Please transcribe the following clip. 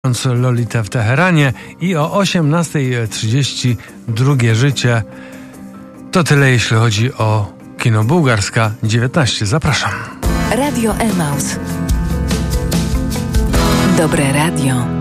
Lolita w Teheranie i o 18:30 Drugie życie. To tyle, jeśli chodzi o kino Bułgarska 19. Zapraszam. Radio Emaus. Dobre radio.